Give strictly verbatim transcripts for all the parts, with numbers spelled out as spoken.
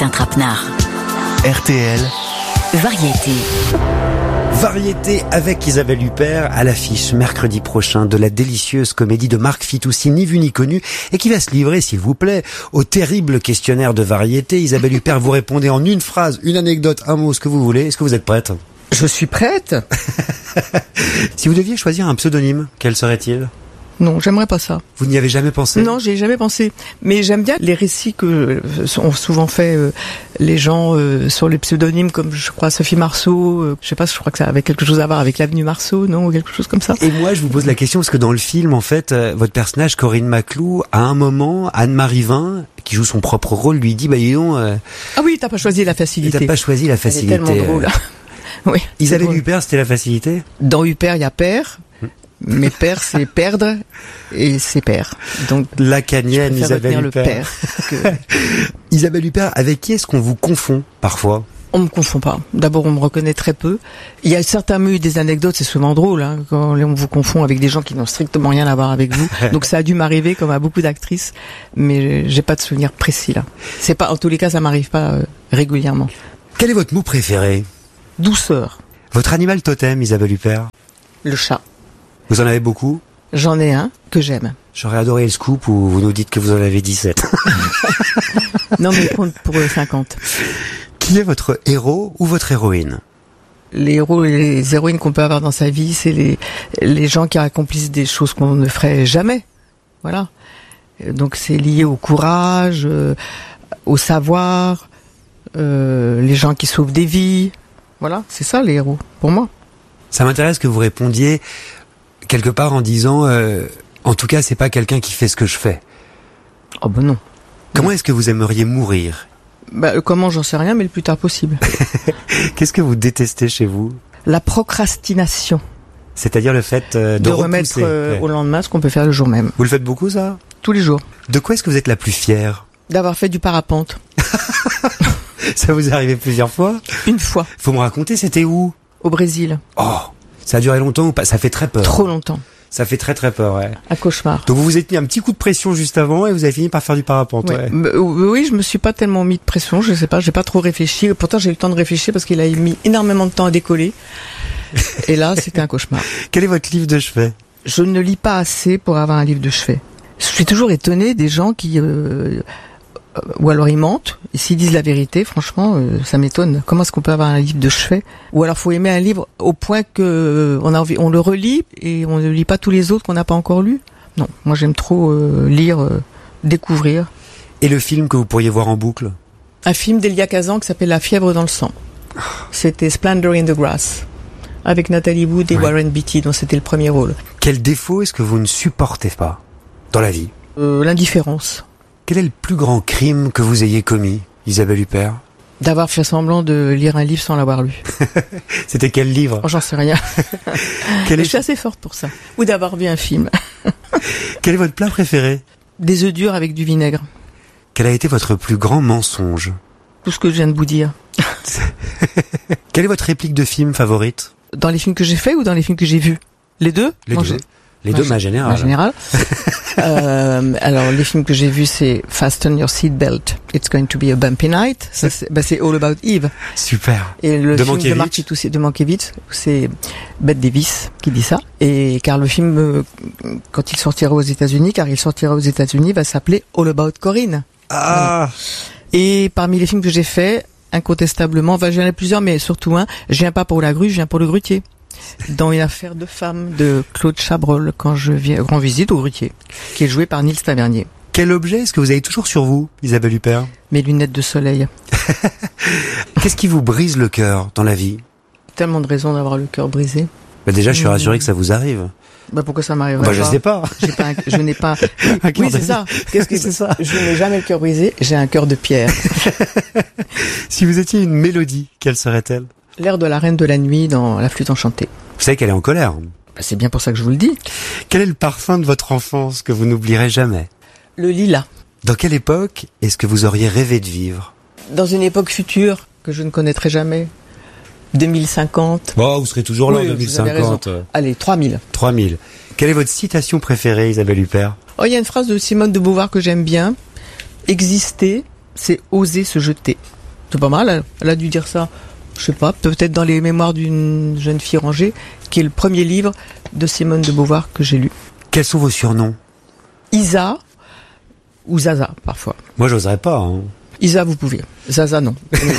Martin Trapenard. R T L. Variété. Variété avec Isabelle Huppert à l'affiche mercredi prochain de la délicieuse comédie de Marc Fitoussi, Ni vu ni connu, et qui va se livrer, s'il vous plaît, au terrible questionnaire de variété. Isabelle Huppert, vous répondez en une phrase, une anecdote, un mot, ce que vous voulez. Est-ce que vous êtes prête? Je suis prête. Si vous deviez choisir un pseudonyme, quel serait-il? Non, j'aimerais pas ça. Vous n'y avez jamais pensé? Non, j'y ai jamais pensé. Mais j'aime bien les récits que ont souvent fait euh, les gens euh, sur les pseudonymes, comme je crois Sophie Marceau. Euh, je sais pas, je crois que ça avait quelque chose à voir avec l'avenue Marceau, non, ou quelque chose comme ça. Et moi, je vous pose la question parce que dans le film, en fait, euh, votre personnage Corinne Maclou, à un moment, Anne-Marie Vin, qui joue son propre rôle, lui dit, bah dis donc. Euh, ah oui, t'as pas choisi la facilité. T'as pas choisi la facilité. C'est tellement drôle. Oui. Isabelle Huppert, c'était la facilité? Dans Huppert, il y a père. Mais père, c'est perdre et c'est père. Donc, lacanienne Isabelle Huppert. Le père que... Isabelle Huppert, avec qui est-ce qu'on vous confond parfois? On me confond pas. D'abord, on me reconnaît très peu. Il y a certains eu des anecdotes, c'est souvent drôle, hein, quand on vous confond avec des gens qui n'ont strictement rien à voir avec vous. Donc ça a dû m'arriver, comme à beaucoup d'actrices, mais j'ai pas de souvenir précis là. C'est pas, en tous les cas, ça m'arrive pas euh, régulièrement. Quel est votre mot préféré? Douceur. Votre animal totem, Isabelle Huppert? Le chat. Vous en avez beaucoup? J'en ai un que j'aime. J'aurais adoré le scoop où vous nous dites que vous en avez dix-sept. Non, mais compte pour cinquante. Qui est votre héros ou votre héroïne? Les héros et les héroïnes qu'on peut avoir dans sa vie, c'est les, les gens qui accomplissent des choses qu'on ne ferait jamais. Voilà. Donc c'est lié au courage, euh, au savoir, euh, les gens qui sauvent des vies. Voilà, c'est ça les héros, pour moi. Ça m'intéresse que vous répondiez quelque part en disant euh, en tout cas c'est pas quelqu'un qui fait ce que je fais. Oh ben non. Comment est-ce que vous aimeriez mourir? Bah, comment, j'en sais rien, mais le plus tard possible. Qu'est-ce que vous détestez chez vous? La procrastination. C'est-à-dire le fait euh, de, de remettre euh, au lendemain ce qu'on peut faire le jour même. Vous le faites beaucoup ça? Tous les jours. De quoi est-ce que vous êtes la plus fière? D'avoir fait du parapente. Ça vous est arrivé plusieurs fois? Une fois. Faut me raconter, c'était où? Au Brésil. Oh, ça a duré longtemps ou pas? Ça fait très peur. Trop longtemps. Ça fait très très peur, ouais. Un cauchemar. Donc vous vous êtes mis un petit coup de pression juste avant et vous avez fini par faire du parapente, ouais. ouais. Oui, je me suis pas tellement mis de pression, je sais pas, j'ai pas trop réfléchi. Pourtant j'ai eu le temps de réfléchir parce qu'il a mis énormément de temps à décoller. Et là, c'était un cauchemar. Quel est votre livre de chevet? Je ne lis pas assez pour avoir un livre de chevet. Je suis toujours étonnée des gens qui... Euh, ou alors ils mentent, et s'ils disent la vérité, franchement, euh, ça m'étonne. Comment est-ce qu'on peut avoir un livre de chevet? Ou alors faut aimer un livre au point que euh, on a envie, on le relit et on ne lit pas tous les autres qu'on n'a pas encore lus. Non, moi j'aime trop euh, lire, euh, découvrir. Et le film que vous pourriez voir en boucle? Un film d'Elia Kazan qui s'appelle La fièvre dans le sang. C'était Splendor in the Grass, avec Nathalie Wood et ouais. Warren Beatty, dont c'était le premier rôle. Quel défaut est-ce que vous ne supportez pas dans la vie? euh, L'indifférence. Quel est le plus grand crime que vous ayez commis, Isabelle Huppert? D'avoir fait semblant de lire un livre sans l'avoir lu. C'était quel livre? Oh, j'en sais rien. Quel est... Je suis assez forte pour ça. Ou d'avoir vu un film. Quel est votre plat préféré? Des œufs durs avec du vinaigre. Quel a été votre plus grand mensonge? Tout ce que je viens de vous dire. Quelle est votre réplique de film favorite? Dans les films que j'ai faits ou dans les films que j'ai vus? Les deux? Les non, deux. Les deux, ma générale. Ma générale. euh, alors, les films que j'ai vus, c'est Fasten Your Seatbelt, It's Going to be a Bumpy Night. Ça, c'est, bah, c'est All About Eve. Super. Et le de film Mankiewicz. de Mark Fitoussi, de Mankiewicz, c'est Bette Davis qui dit ça. Et car le film, euh, quand il sortira aux États-Unis, car il sortira aux États-Unis, va s'appeler All About Corinne. Ah. Voilà. Et parmi les films que j'ai faits, incontestablement, enfin, j'en ai plusieurs, mais surtout un, je viens pas pour la grue, je viens pour le grutier. Dans Une affaire de femme de Claude Chabrol, quand je viens rends visite au grutier, qui est joué par Nils Tavernier. Quel objet est-ce que vous avez toujours sur vous, Isabelle Huppert? Mes lunettes de soleil. Qu'est-ce qui vous brise le cœur dans la vie? Tellement de raisons d'avoir le cœur brisé. Bah déjà, je suis rassuré que ça vous arrive. Bah pourquoi ça m'arriverait bah, pas? Je sais pas. J'ai pas un, je n'ai pas. Oui, oui c'est ça. Qu'est-ce que c'est ça? Je n'ai jamais le cœur brisé. J'ai un cœur de pierre. Si vous étiez une mélodie, quelle serait-elle? L'air de la Reine de la Nuit dans La Flûte enchantée. Vous savez qu'elle est en colère. Bah, c'est bien pour ça que je vous le dis. Quel est le parfum de votre enfance que vous n'oublierez jamais? Le lilas. Dans quelle époque est-ce que vous auriez rêvé de vivre? Dans une époque future que je ne connaîtrai jamais. deux mille cinquante. Bon, vous serez toujours là en oui, deux mille cinquante. Allez, trois mille. trois mille. Quelle est votre citation préférée, Isabelle Huppert? Oh, il y a une phrase de Simone de Beauvoir que j'aime bien. Exister, c'est oser se jeter. C'est pas mal, elle, elle a dû dire ça, je sais pas, peut-être dans les mémoires d'une jeune fille rangée, qui est le premier livre de Simone de Beauvoir que j'ai lu. Quels sont vos surnoms? Isa ou Zaza, parfois. Moi, j'oserais pas. Hein. Isa, vous pouvez. Zaza, non.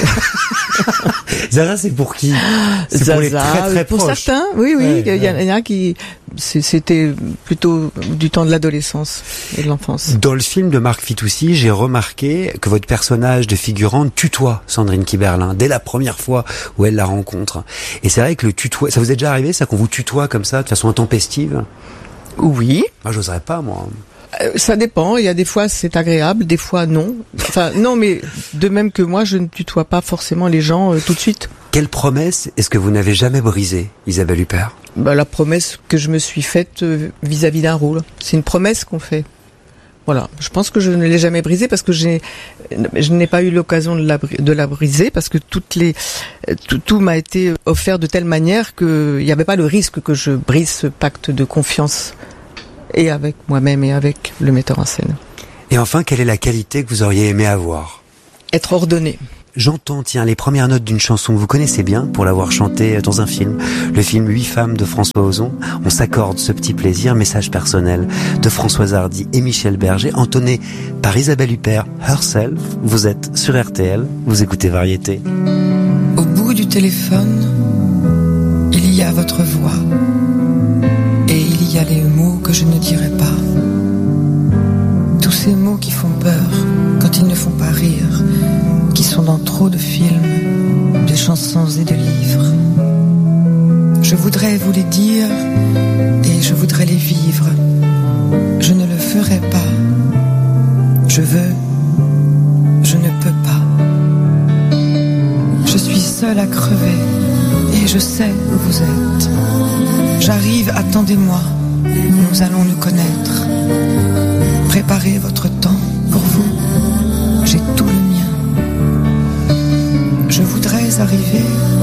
Zaza, c'est pour qui? C'est Zaza, pour les très très pour proches. certains, oui, oui. Ouais, il y, ouais. en a qui, c'était plutôt du temps de l'adolescence et de l'enfance. Dans le film de Marc Fitoussi, j'ai remarqué que votre personnage de figurante tutoie Sandrine Kiberlin dès la première fois où elle la rencontre. Et c'est vrai que le tutoie, ça vous est déjà arrivé, ça, qu'on vous tutoie comme ça, de façon intempestive? Oui. Moi, j'oserais pas, moi. Ça dépend, il y a des fois c'est agréable, des fois non. Enfin non, mais de même que moi, je ne tutoie pas forcément les gens euh, tout de suite. Quelle promesse est-ce que vous n'avez jamais brisée, Isabelle Huppert? Bah, la promesse que je me suis faite euh, vis-à-vis d'un rôle. C'est une promesse qu'on fait. Voilà, je pense que je ne l'ai jamais brisée parce que j'ai, je n'ai pas eu l'occasion de la, de la briser parce que toutes les, tout, tout m'a été offert de telle manière que il n'y avait pas le risque que je brise ce pacte de confiance. Et avec moi-même et avec le metteur en scène. Et enfin, quelle est la qualité que vous auriez aimé avoir? Être ordonné. J'entends, tiens, les premières notes d'une chanson que vous connaissez bien pour l'avoir chantée dans un film. Le film Huit femmes de François Ozon. On s'accorde ce petit plaisir, message personnel de Françoise Hardy et Michel Berger, entonné par Isabelle Huppert, Herself. Vous êtes sur R T L, vous écoutez Variété. Au bout du téléphone, il y a votre voix. Et il y a les mots que je ne dirai pas. Tous ces mots qui font peur quand ils ne font pas rire, qui sont dans trop de films, de chansons et de livres. Je voudrais vous les dire et je voudrais les vivre. Je ne le ferai pas. Je veux, je ne peux pas. Je suis seule à crever et je sais où vous êtes. J'arrive, attendez-moi, nous allons nous connaître. Préparez votre temps, pour vous, j'ai tout le mien. Je voudrais arriver